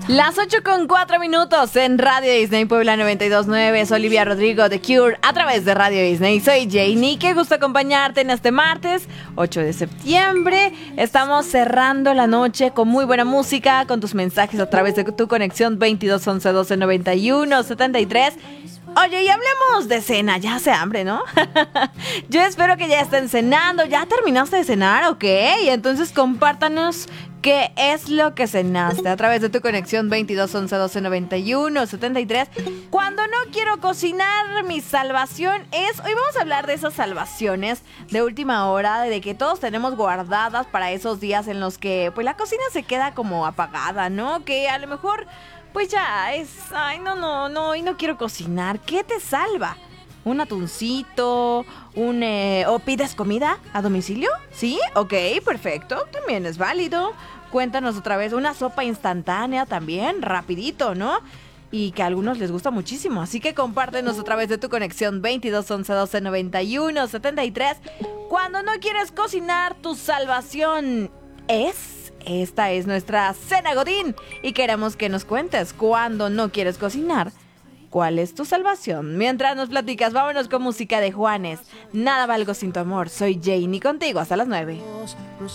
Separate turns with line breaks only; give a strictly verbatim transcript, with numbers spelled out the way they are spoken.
Las ocho con cuatro minutos en Radio Disney Puebla noventa y dos punto nueve. Es Olivia Rodrigo de Cure a través de Radio Disney. Soy Janie, qué gusto acompañarte en este martes ocho de septiembre. Estamos cerrando la noche con muy buena música, con tus mensajes a través de tu conexión veintidós once doce noventa y uno setenta y tres. Oye, y hablemos de cena, ya hace hambre, ¿no? Yo espero que ya estén cenando. ¿Ya terminaste de cenar? Ok, entonces compártanos qué es lo que cenaste a través de tu conexión veintidós once doce noventa y uno setenta y tres. Cuando no quiero cocinar, mi salvación es... Hoy vamos a hablar de esas salvaciones de última hora, de que todos tenemos guardadas para esos días en los que pues la cocina se queda como apagada, ¿no? Que a lo mejor... Pues ya, es... Ay, no, no, no, y no quiero cocinar. ¿Qué te salva? ¿Un atuncito? ¿Un... Eh, ¿O pides comida a domicilio? ¿Sí? Ok, perfecto. También es válido. Cuéntanos otra vez. Una sopa instantánea también, rapidito, ¿no? Y que a algunos les gusta muchísimo. Así que compártenos otra vez de tu conexión veintidós once doce noventa y uno setenta y tres. Cuando no quieres cocinar, tu salvación es... Esta es nuestra cena Godín y queremos que nos cuentes cuando no quieres cocinar. ¿Cuál es tu salvación? Mientras nos platicas, vámonos con música de Juanes. Nada valgo sin tu amor. Soy Janie contigo hasta las nueve.